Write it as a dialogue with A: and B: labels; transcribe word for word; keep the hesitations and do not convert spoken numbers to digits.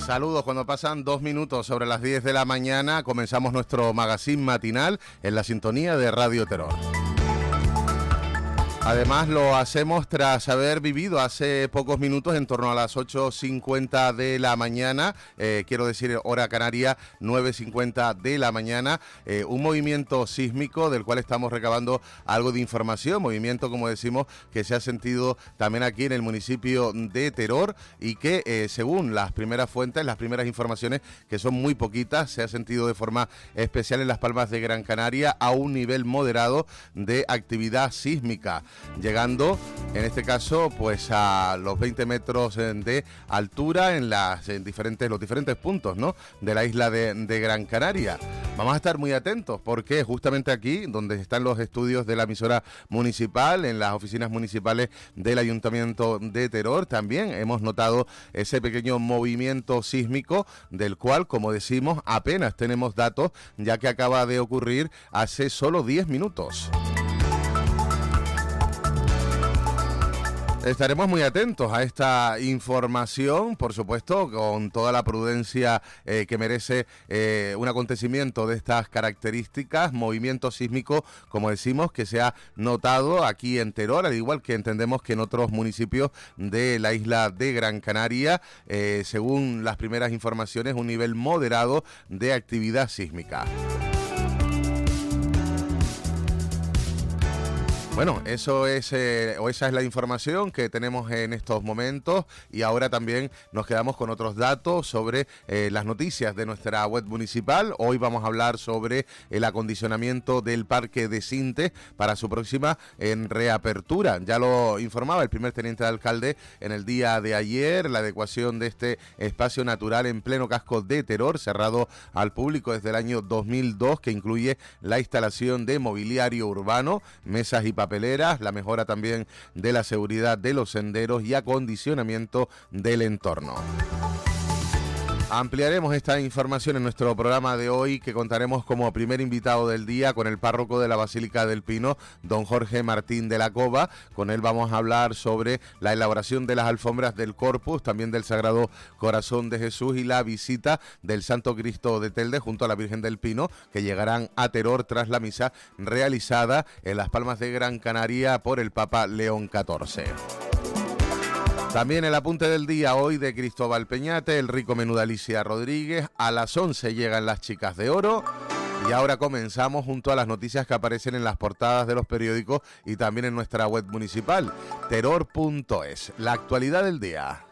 A: Saludos, cuando pasan dos minutos sobre las diez de la mañana comenzamos nuestro magazine matinal en la sintonía de Radio Terror. Además lo hacemos tras haber vivido hace pocos minutos, en torno a las ocho cincuenta de la mañana, eh, quiero decir hora canaria, nueve cincuenta de la mañana, eh, un movimiento sísmico del cual estamos recabando algo de información, movimiento como decimos que se ha sentido también aquí en el municipio de Teror y que eh, según las primeras fuentes, las primeras informaciones, que son muy poquitas, se ha sentido de forma especial en Las Palmas de Gran Canaria a un nivel moderado de actividad sísmica, llegando en este caso pues a los veinte metros de altura en las en diferentes los diferentes puntos, ¿no?, de la isla de, de Gran Canaria. Vamos a estar muy atentos porque justamente aquí donde están los estudios de la emisora municipal, en las oficinas municipales del Ayuntamiento de Teror, también hemos notado ese pequeño movimiento sísmico del cual, como decimos, apenas tenemos datos, ya que acaba de ocurrir hace solo diez minutos. Estaremos muy atentos a esta información, por supuesto, con toda la prudencia eh, que merece eh, un acontecimiento de estas características, movimiento sísmico, como decimos, que se ha notado aquí en Teror, al igual que entendemos que en otros municipios de la isla de Gran Canaria, eh, según las primeras informaciones, un nivel moderado de actividad sísmica. Bueno, eso es, eh, o esa es la información que tenemos en estos momentos y ahora también nos quedamos con otros datos sobre eh, las noticias de nuestra web municipal. Hoy vamos a hablar sobre el acondicionamiento del Parque de Sinte para su próxima en reapertura. Ya lo informaba el primer teniente de alcalde en el día de ayer, la adecuación de este espacio natural en pleno casco de Teror, cerrado al público desde el año dos mil dos, que incluye la instalación de mobiliario urbano, mesas y papeleras, la mejora también de la seguridad de los senderos y acondicionamiento del entorno. Ampliaremos esta información en nuestro programa de hoy, que contaremos como primer invitado del día con el párroco de la Basílica del Pino, don Jorge Martín de la Cova. Con él vamos a hablar sobre la elaboración de las alfombras del Corpus, también del Sagrado Corazón de Jesús y la visita del Santo Cristo de Telde junto a la Virgen del Pino, que llegarán a Teror tras la misa realizada en Las Palmas de Gran Canaria por el Papa León catorce. También el apunte del día hoy de Cristóbal Peñate, el rico menú de Alicia Rodríguez. A las once llegan las chicas de oro. Y ahora comenzamos junto a las noticias que aparecen en las portadas de los periódicos y también en nuestra web municipal, teror punto es. La actualidad del día.